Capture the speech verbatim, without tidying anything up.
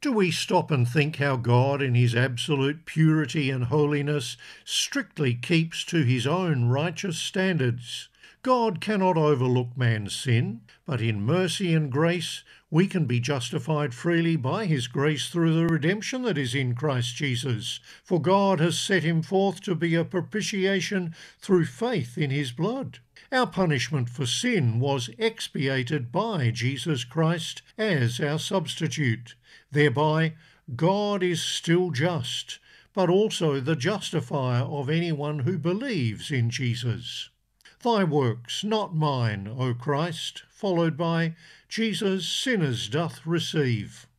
Do we stop and think how God, in his absolute purity and holiness, strictly keeps to his own righteous standards? God cannot overlook man's sin, but in mercy and grace we can be justified freely by his grace through the redemption that is in Christ Jesus. For God has set him forth to be a propitiation through faith in his blood. Our punishment for sin was expiated by Jesus Christ as our substitute. Thereby, God is still just, but also the justifier of anyone who believes in Jesus. Thy works, not mine, O Christ, followed by Jesus sinners doth receive.